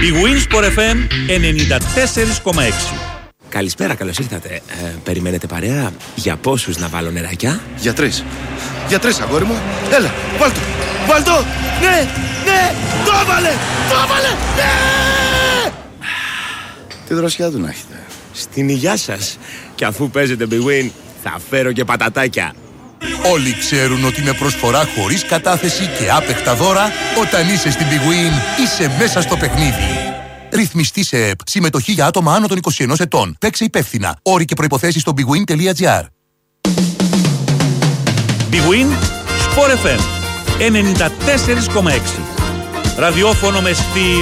Η Winsport FM 94,6. Καλησπέρα, καλώς ήρθατε. Περιμένετε παρέα? Για πόσους να βάλω νεράκια? Για 3. Για 3, αγόρι μου. Έλα, βάλ' το. Βάλ' το. Ναι, ναι, το έβαλε. Το έβαλε, ναι. Τι δροσιά του να έχετε. Στην υγειά σας. Και αφού παίζετε Big Win, θα φέρω και πατατάκια. Όλοι ξέρουν ότι με προσφορά χωρίς κατάθεση και άπεχτα δώρα, όταν είσαι στην Big Win, είσαι μέσα στο παιχνίδι. Ρυθμιστή σε ΕΠ. Συμμετοχή για άτομα άνω των 21 ετών. Παίξε υπεύθυνα. Όροι και προϋποθέσεις στο bigwin.gr. Big Win Sport FM 94,6. Ραδιόφωνο με στυλ